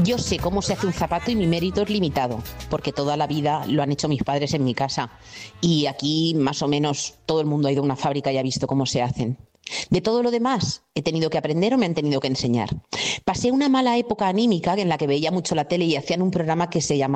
Yo sé cómo se hace un zapato y mi mérito es limitado, porque toda la vida lo han hecho mis padres en mi casa. Y aquí más o menos todo el mundo ha ido a una fábrica y ha visto cómo se hacen. De todo lo demás he tenido que aprender o me han tenido que enseñar. Pasé una mala época anímica en la que veía mucho la tele y hacían un programa que se llamaba